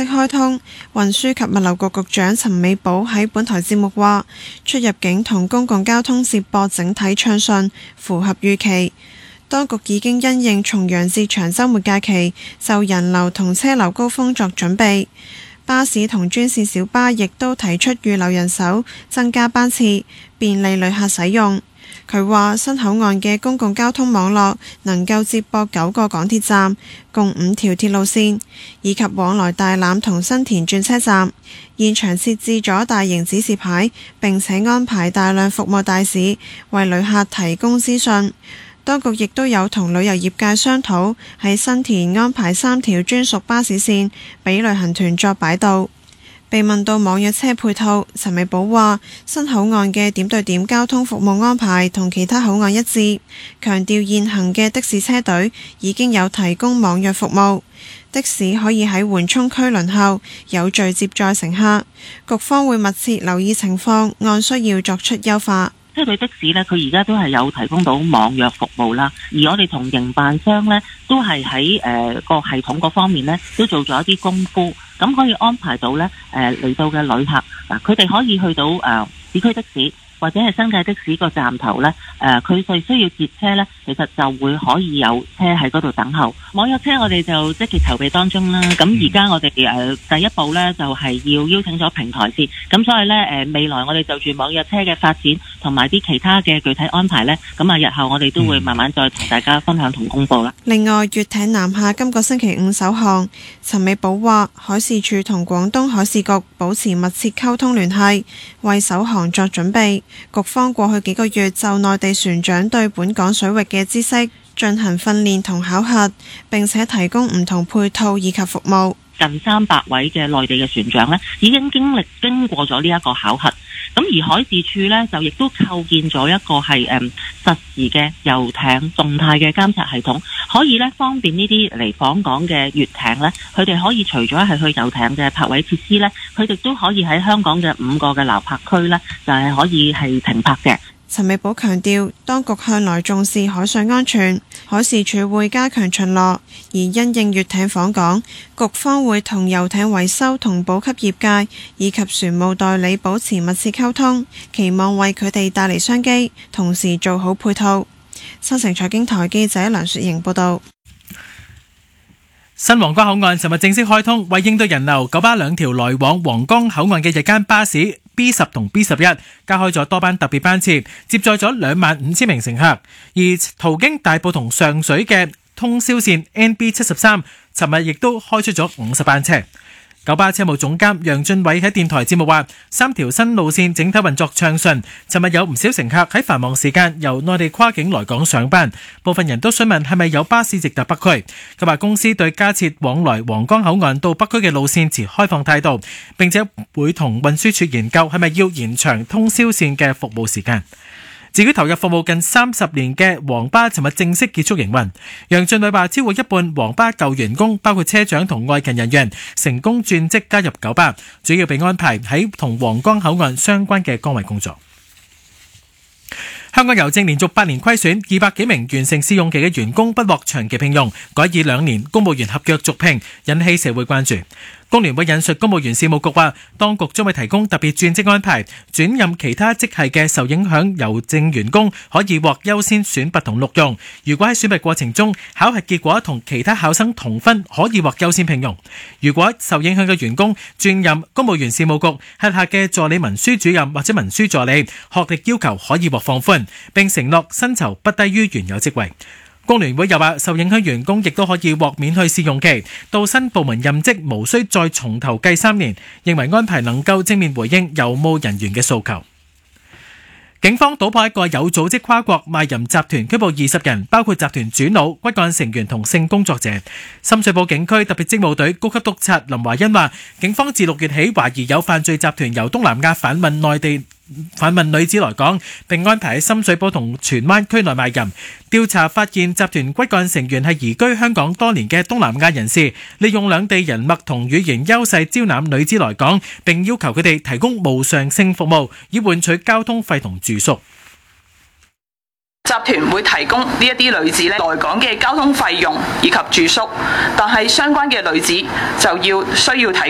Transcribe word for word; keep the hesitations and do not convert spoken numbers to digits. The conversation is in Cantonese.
式開通。運輸及物流局局長陳美寶喺本台節目話，出入境同公共交通接駁整體暢順，符合預期。當局已經因應重陽至長週末假期，就人流同車流高峰作準備。巴士同專線小巴亦都提出預留人手，增加班次，便利旅客使用。佢話新口岸嘅公共交通網絡能夠接駁九個港鐵站，共五條鐵路線，以及往來大欖同新田轉車站。現場設置咗大型指示牌，並且安排大量服務大使為旅客提供資訊。當局亦都有同旅遊業界商討，喺新田安排三條專屬巴士線俾旅行團作擺渡。被問到網約車配套，陳美寶話新口岸嘅點對點交通服務安排同其他口岸一致，強調現行嘅的士車隊已經有提供網約服務，的士可以喺緩衝區輪候，有序接載乘客。局方會密切留意情況，按需要作出優化。 即係佢的士呢，佢而家都係有提供到網約服務啦。而我哋同營辦商呢，都係喺誒個系統嗰方面呢，都做咗一啲功夫，咁可以安排到呢誒嚟到嘅旅客嗱，佢哋可以去到誒、呃、市區的士或者係新界的士個站頭呢，誒佢哋需要截車呢，其實就會可以有車喺嗰度等候。網約車我哋就積極籌備當中啦。咁而家我哋誒、呃、第一步呢，就係、是、要邀請咗平台先。咁所以呢，誒、呃、未來我哋就住網約車嘅發展同埋啲其他嘅具體安排呢，咁啊日後我哋都會慢慢再同大家分享同公佈啦。 另外，粵艇南下今個星期五首航，陳美寶話海事處同廣東海事局保持密切溝通聯繫，為首航作準備。局方過去幾個月就內地船長對本港水域嘅知識進行訓練同考核，並且提供唔同配套以及服務。 近三百位嘅內地嘅船長呢，已經經歷經過咗呢一個考核。咁而海事處呢，就亦都構建咗一個係誒、嗯、實時嘅遊艇動態嘅監察系統，可以呢方便呢啲嚟訪港嘅粵艇呢，佢哋可以除咗係去遊艇嘅泊位設施呢，佢哋都可以喺香港嘅五個嘅撈泊區呢，就係、是、可以係停泊嘅。 陳美寶強調，當局向來重視海上安全，海事處會加強巡邏，而因應粵艇訪港，局方會同遊艇維修同補給業界以及船務代理保持密切溝通，期望為佢哋帶嚟商機，同時做好配套。新城財經台記者梁雪瑩報道。 新皇崗口岸尋日正式開通，為應對人流，九巴兩條來往皇崗口岸嘅日間巴士 B 十同 B 十一加開咗多班特別班次，接載咗兩萬五千名乘客。而途經大埔同上水嘅通宵線 N B 七十三，尋日亦都開出咗五十班車。九巴車務總監楊俊偉喺電台節目話，三條新路線整體運作暢順。尋日有唔少乘客喺繁忙時間由內地跨境來港上班，部分人都詢問係咪有巴士直達北區。佢話公司對加設往來皇崗口岸到北區嘅路線持開放態度，並且會同運輸署研究係咪要延長通宵線嘅服務時間。至於投入服務近三十年嘅黃巴，尋日正式結束營運。楊俊偉話，超過一半黃巴舊員工，包括車長同外勤人員，成功轉職加入九巴，主要被安排喺同皇崗口岸相關嘅崗位工作。香港郵政連續八年虧損，二百幾名完成試用期嘅員工不獲長期聘用，改以兩年公務員合約續聘，引起社會關注。工聯會引述公務員事務局話，當局將會提供特別轉職安排，轉任其他職系嘅受影響郵政員工可以獲優先選拔同錄用。如果喺選拔過程中考核結果同其他考生同分，可以獲優先聘用。如果受影響嘅員工轉任公務員事務局轄下嘅助理文書主任或者文書助理，學歷要求可以獲放寬，並承諾薪酬不低於原有職位。工聯會又話，受影響員工亦都可以獲免去試用期，到新部門任職無需再從頭計三年，認為安排能夠正面回應郵務人員嘅訴求。警方搗破一個有組織跨國賣淫集團，拘捕二十人，包括集團主腦、骨幹成員同性工作者。深水埗警區特別職務隊高級督察林華欣話，警方自六月起懷疑有犯罪集團由東南亞販運內地販運女子來港，並安排喺深水埗同荃灣區內賣淫。調查發現，集團骨幹成員係移居香港多年嘅東南亞人士，利用兩地人脈同語言優勢招攬女子來港，並要求佢哋提供無償性服務，以換取交通費同住宿。 集團會提供呢一啲女子咧來港嘅交通費用以及住宿，但係相關嘅女子就要需要提